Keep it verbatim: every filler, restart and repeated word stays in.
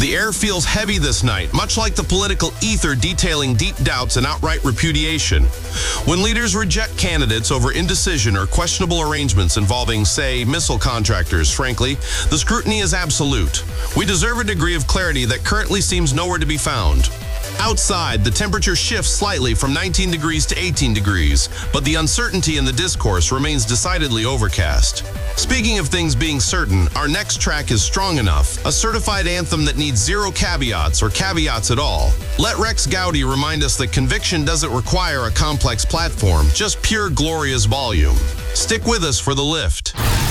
The air feels heavy this night, much like the political ether detailing deep doubts and outright repudiation. When leaders reject candidates over indecision or questionable arrangements involving, say, missile contractors, frankly, the scrutiny is absolute. We deserve a degree of clarity that currently seems nowhere to be found. Outside, the temperature shifts slightly from nineteen degrees to eighteen degrees, but the uncertainty in the discourse remains decidedly overcast. Speaking of things being certain, our next track is Strong Enough, a certified anthem that needs zero caveats or caveats at all. Let Rex Gowdy remind us that conviction doesn't require a complex platform, just pure glorious volume. Stick with us for the lift.